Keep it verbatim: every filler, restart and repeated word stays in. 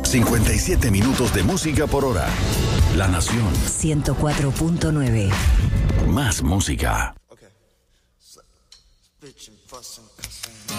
cincuenta y siete minutos de música por hora. La Nación. ciento cuatro punto nueve. Más música. Okay. So, bitch and fuss and cuss.